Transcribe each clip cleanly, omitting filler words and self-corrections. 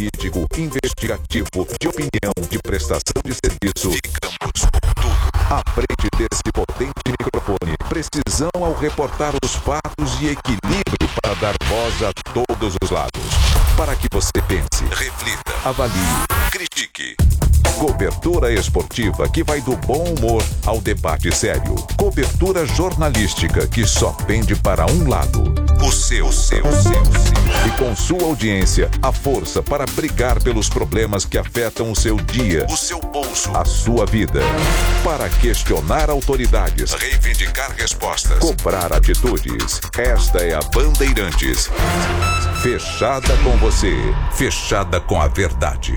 analítico, investigativo, de opinião, de prestação de serviço. Ficamos com tudo. À frente desse potente microfone, precisão ao reportar os fatos e equilíbrio para dar voz a todos os lados. Para que você pense, reflita, avalie, critique. Cobertura esportiva que vai do bom humor ao debate sério. Cobertura jornalística que só pende para um lado. O seu. E com sua audiência, a força para brigar pelos problemas que afetam o seu dia, o seu bolso, a sua vida. Para questionar autoridades, reivindicar respostas, cobrar atitudes. Esta é a Bandeirantes. Fechada com você, fechada com a verdade.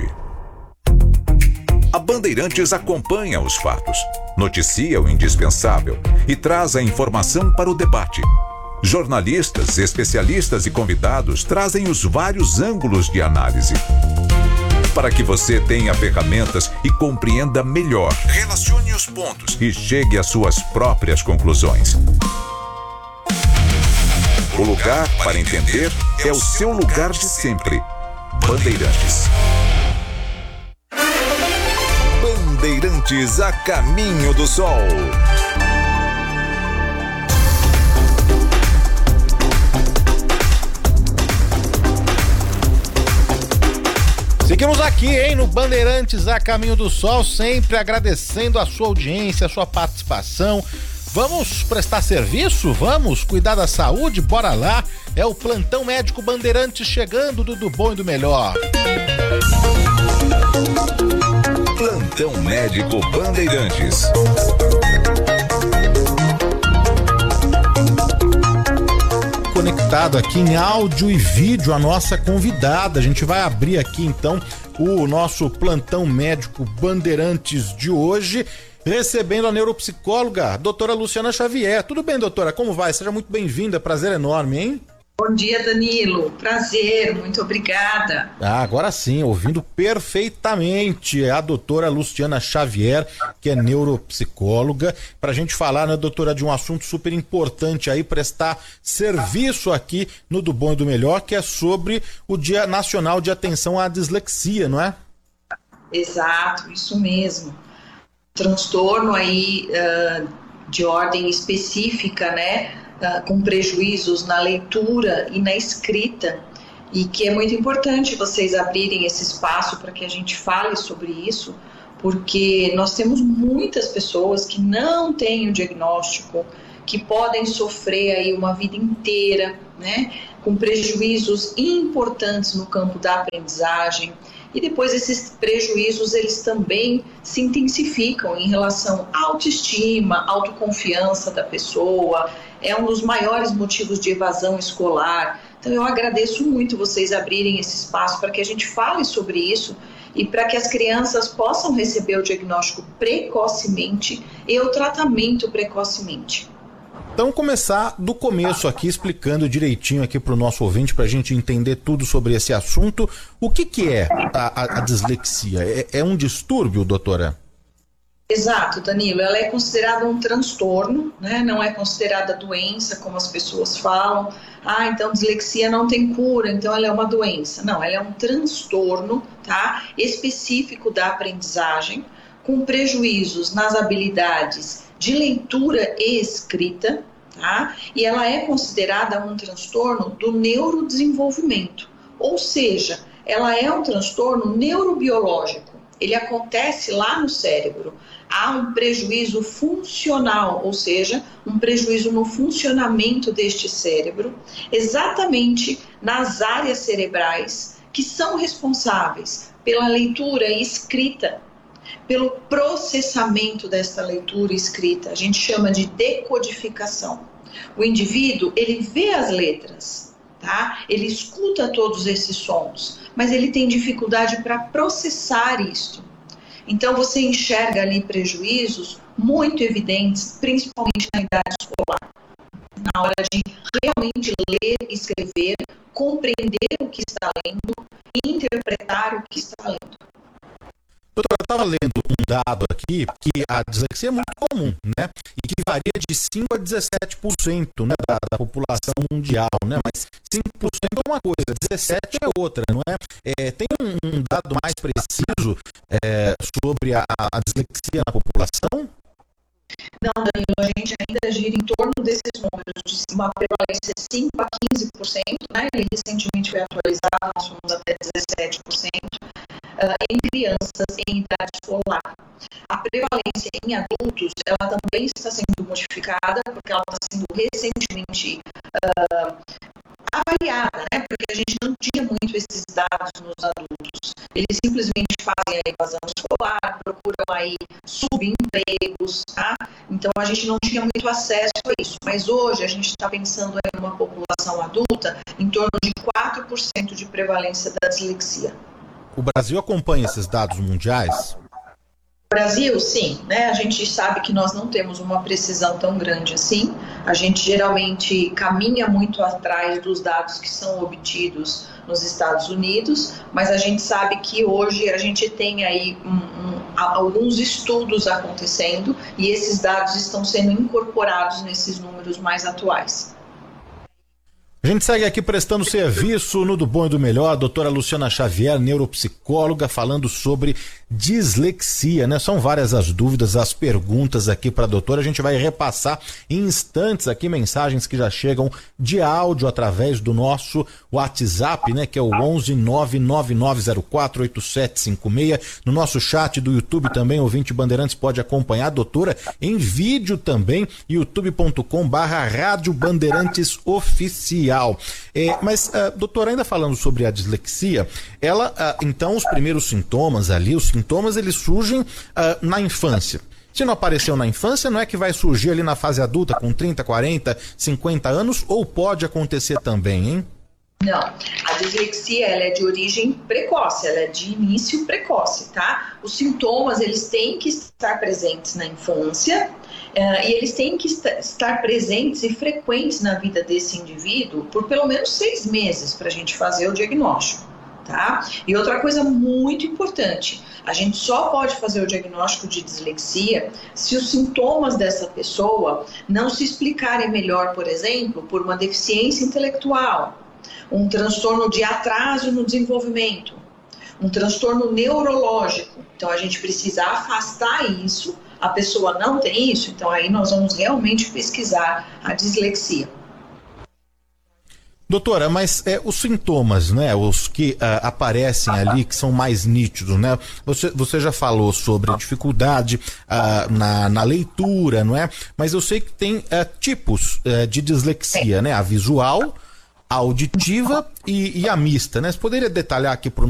A Bandeirantes acompanha os fatos, noticia o indispensável e traz a informação para o debate. Jornalistas, especialistas e convidados trazem os vários ângulos de análise. Para que você tenha ferramentas e compreenda melhor, relacione os pontos e chegue às suas próprias conclusões. O lugar para entender é o seu lugar de sempre. Bandeirantes. Bandeirantes a caminho do sol. Seguimos aqui, hein, no Bandeirantes a caminho do sol, sempre agradecendo a sua audiência, a sua participação. Vamos prestar serviço? Vamos cuidar da saúde? Bora lá! É o Plantão Médico Bandeirantes chegando do bom e do melhor. Plantão Médico Bandeirantes. Conectado aqui em áudio e vídeo a nossa convidada. A gente vai abrir aqui então o nosso Plantão Médico Bandeirantes de hoje, recebendo a neuropsicóloga, a doutora Luciana Xavier. Tudo bem, doutora? Como vai? Seja muito bem-vinda, prazer enorme, hein? Bom dia, Danilo. Prazer, muito obrigada. Agora sim, ouvindo perfeitamente a doutora Luciana Xavier, que é neuropsicóloga, para a gente falar, né, doutora, de um assunto super importante aí, prestar serviço aqui no Do Bom e do Melhor, que é sobre o Dia Nacional de Atenção à Dislexia, não é? Exato, isso mesmo. Transtorno aí de ordem específica, né? Com prejuízos na leitura e na escrita, e que é muito importante vocês abrirem esse espaço para que a gente fale sobre isso, porque nós temos muitas pessoas que não têm o diagnóstico, que podem sofrer aí uma vida inteira, né, com prejuízos importantes no campo da aprendizagem. E depois esses prejuízos, eles também se intensificam em relação à autoestima, autoconfiança da pessoa. É um dos maiores motivos de evasão escolar. Então eu agradeço muito vocês abrirem esse espaço para que a gente fale sobre isso e para que as crianças possam receber o diagnóstico precocemente e o tratamento precocemente. Então começar do começo aqui, explicando direitinho aqui para o nosso ouvinte, para a gente entender tudo sobre esse assunto. O que é a dislexia? É um distúrbio, doutora? Exato, Danilo. Ela é considerada um transtorno, né? Não é considerada doença, como as pessoas falam. Então dislexia não tem cura, então ela é uma doença. Não, ela é um transtorno, tá? Específico da aprendizagem, com prejuízos nas habilidades de leitura e escrita, tá? E ela é considerada um transtorno do neurodesenvolvimento, ou seja, ela é um transtorno neurobiológico. Ele acontece lá no cérebro. Há um prejuízo funcional, ou seja, um prejuízo no funcionamento deste cérebro, exatamente nas áreas cerebrais que são responsáveis pela leitura e escrita, pelo processamento desta leitura e escrita. A gente chama de decodificação. O indivíduo, ele vê as letras, tá? Ele escuta todos esses sons, mas ele tem dificuldade para processar isto. Então você enxerga ali prejuízos muito evidentes, principalmente na idade escolar, na hora de realmente ler, escrever, compreender o que está lendo e interpretar o que está lendo. Doutora, eu estava lendo um dado aqui, que a dislexia é muito comum, né? E que varia de 5% a 17%, né, da população mundial, né? Mas 5% é uma coisa, 17% é outra, não é? Tem um dado mais preciso sobre a dislexia na população? Não, Danilo, a gente ainda gira em torno desses números, de uma prevalência de 5% a 15%, né? Ele recentemente foi atualizado, nós fomos até 17%, em crianças em idade escolar. A prevalência em adultos, ela também está sendo modificada, porque ela está sendo recentemente avaliada, né? Porque a gente não tinha muito esses dados nos adultos. Eles simplesmente fazem a evasão escolar, procuram aí subempregos, tá? Então a gente não tinha muito acesso a isso. Mas hoje a gente está pensando em uma população adulta em torno de 4% de prevalência da dislexia. O Brasil acompanha esses dados mundiais? Brasil, sim, né? A gente sabe que nós não temos uma precisão tão grande assim. A gente geralmente caminha muito atrás dos dados que são obtidos nos Estados Unidos, mas a gente sabe que hoje a gente tem aí alguns estudos acontecendo e esses dados estão sendo incorporados nesses números mais atuais. A gente segue aqui prestando serviço no Do Bom e do Melhor, a doutora Luciana Xavier, neuropsicóloga, falando sobre dislexia, né? São várias as dúvidas, as perguntas aqui para a doutora. A gente vai repassar em instantes aqui mensagens que já chegam de áudio através do nosso WhatsApp, né? Que é o 11 99904 8756. No nosso chat do YouTube também, o ouvinte Bandeirantes pode acompanhar a doutora em vídeo também, youtube.com/Rádio Bandeirantes Oficial. Mas, doutora, ainda falando sobre a dislexia, então os primeiros sintomas ali, os sintomas eles surgem na infância. Se não apareceu na infância, não é que vai surgir ali na fase adulta com 30, 40, 50 anos, ou pode acontecer também, hein? Não, a dislexia ela é de origem precoce, ela é de início precoce, tá? Os sintomas eles têm que estar presentes na infância e eles têm que estar presentes e frequentes na vida desse indivíduo por pelo menos 6 meses para a gente fazer o diagnóstico, tá? E outra coisa muito importante, a gente só pode fazer o diagnóstico de dislexia se os sintomas dessa pessoa não se explicarem melhor, por exemplo, por uma deficiência intelectual, um transtorno de atraso no desenvolvimento, um transtorno neurológico. Então a gente precisa afastar isso, a pessoa não tem isso, então aí nós vamos realmente pesquisar a dislexia. Doutora, mas os sintomas, né, os que aparecem ali, que são mais nítidos, né? Você já falou sobre a dificuldade na leitura, não é? Mas eu sei que tem tipos de dislexia, né? A visual, a auditiva e a mista, né? Você poderia detalhar aqui para o